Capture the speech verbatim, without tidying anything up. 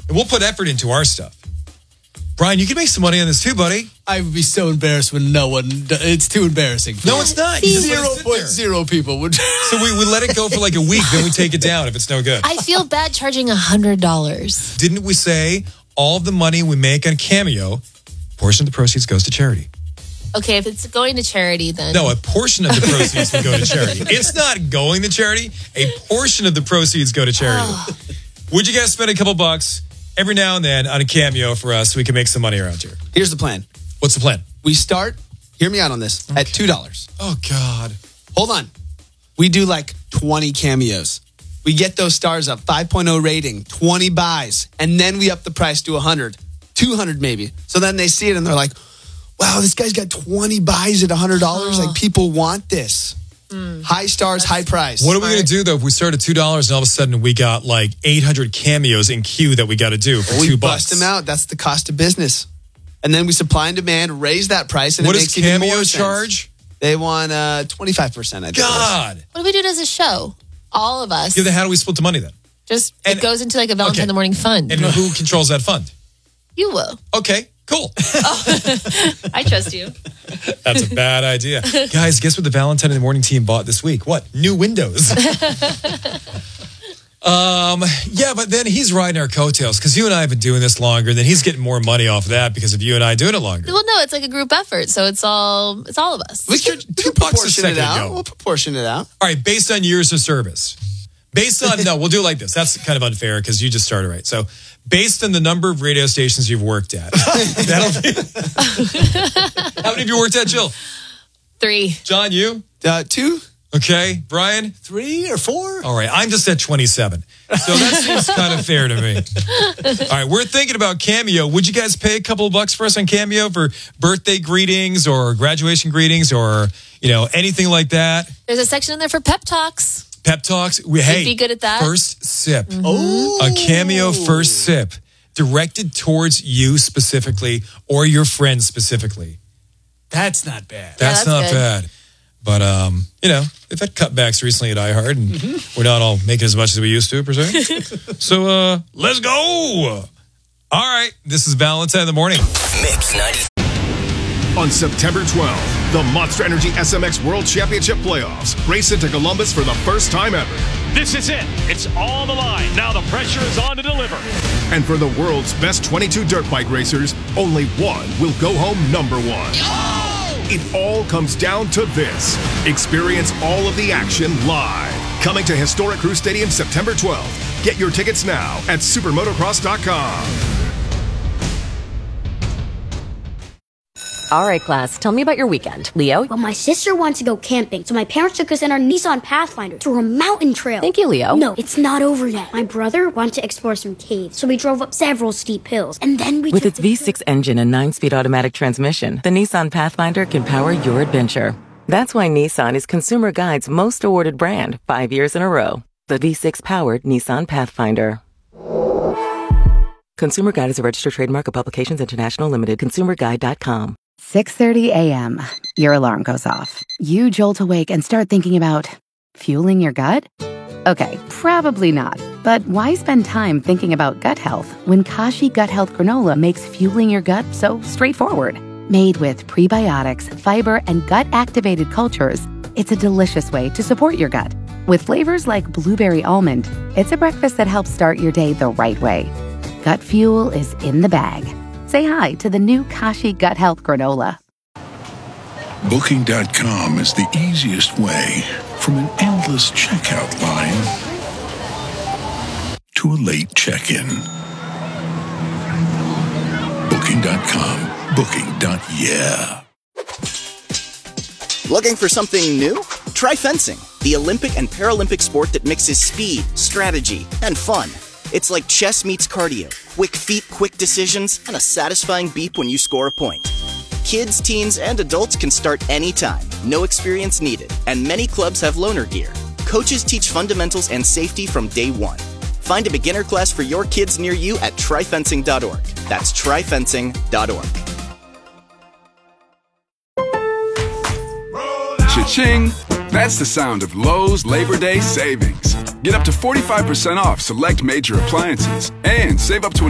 And we'll put effort into our stuff. Brian, you can make some money on this too, buddy. I would be so embarrassed when no one... It's too embarrassing. No, it's not. Zero point zero people would... So we, we let it go for like a week, then we take it down if it's no good. I feel bad charging one hundred dollars. Didn't we say all of the money we make on Cameo, portion of the proceeds goes to charity? Okay, if it's going to charity, then... No, a portion of the proceeds will go to charity. It's not going to charity. A portion of the proceeds go to charity. Oh. Would you guys spend a couple bucks every now and then on a Cameo for us so we can make some money around here? Here's the plan. What's the plan? We start, hear me out on this, okay. at two dollars. Oh, God. Hold on. We do like twenty cameos. We get those stars up, five point oh rating, twenty buys, and then we up the price to one hundred, two hundred maybe. So then they see it and they're like, wow, this guy's got twenty buys at one hundred dollars. Oh. Like, people want this. Mm. High stars, That's high price. What are we going to do, though, if we start at two dollars and all of a sudden we got like eight hundred cameos in queue that we got to do for well, two we bucks? Bust them out. That's the cost of business. And then we supply and demand, raise that price, and what it does makes even Cameo more charge? Sense. They want uh, twenty-five percent, I think. God. What do we do as a show? All of us. Yeah, then how do we split the money then? Just, and, it goes into like a Valentine okay. in the Morning fund. And who controls that fund? You will. Okay, cool. Oh, I trust you. That's a bad idea. Guys, guess what the Valentine in the Morning team bought this week? What? New windows. um, yeah, but then he's riding our coattails because you and I have been doing this longer, and then he's getting more money off of that because of you and I doing it longer. Well, no, it's like a group effort, so it's all it's all of us. We can, we can proportion it out. Ago. We'll proportion it out. All right, based on years of service. Based on, no, we'll do it like this. That's kind of unfair because you just started right. So based on the number of radio stations you've worked at. That'll be, how many have you worked at, Jill? Three. John, you? Uh, two. Okay. Brian? Three or four. All right. I'm just at twenty-seven. So that seems kind of fair to me. All right. We're thinking about Cameo. Would you guys pay a couple of bucks for us on Cameo for birthday greetings or graduation greetings or, you know, anything like that? There's a section in there for pep talks. Pep talks. We, hey, be good at that. First sip. Mm-hmm. Oh. A Cameo first sip directed towards you specifically or your friends specifically. That's not bad. That's, yeah, not that's bad. But, um, you know, we've had cutbacks recently at iHeart, and mm-hmm. we're not all making as much as we used to, per se. So, uh, let's go. All right. This is Valentine in the Morning. Mix ninety. On September twelfth, the Monster Energy S M X World Championship Playoffs race into Columbus for the first time ever. This is it. It's all the line. Now the pressure is on to deliver. And for the world's best twenty-two dirt bike racers, only one will go home number one. Oh! It all comes down to this. Experience all of the action live. Coming to historic Crew Stadium September twelfth. Get your tickets now at supermotocross dot com. All right, class, tell me about your weekend. Leo? Well, my sister wants to go camping, so my parents took us in our Nissan Pathfinder through a mountain trail. Thank you, Leo. No, it's not over yet. My brother wanted to explore some caves, so we drove up several steep hills, and then we With took its V six engine and nine-speed automatic transmission, the Nissan Pathfinder can power your adventure. That's why Nissan is Consumer Guide's most awarded brand five years in a row. The V six-powered Nissan Pathfinder. Consumer Guide is a registered trademark of Publications International Limited. consumer guide dot com. six thirty a.m. Your alarm goes off. You jolt awake and start thinking about fueling your gut? Okay, probably not. But why spend time thinking about gut health when Kashi Gut Health Granola makes fueling your gut so straightforward? Made with prebiotics, fiber, and gut-activated cultures, it's a delicious way to support your gut. With flavors like blueberry almond, it's a breakfast that helps start your day the right way. Gut fuel is in the bag. Say hi to the new Kashi Gut Health Granola. Booking dot com is the easiest way from an endless checkout line to a late check-in. Booking dot com. Booking. Yeah. Looking for something new? Try fencing, the Olympic and Paralympic sport that mixes speed, strategy, and fun. It's like chess meets cardio, quick feet, quick decisions, and a satisfying beep when you score a point. Kids, teens, and adults can start anytime, no experience needed, and many clubs have loaner gear. Coaches teach fundamentals and safety from day one. Find a beginner class for your kids near you at try fencing dot org. That's try fencing dot org. Cha-ching! That's the sound of Lowe's Labor Day savings. Get up to forty-five percent off select major appliances and save up to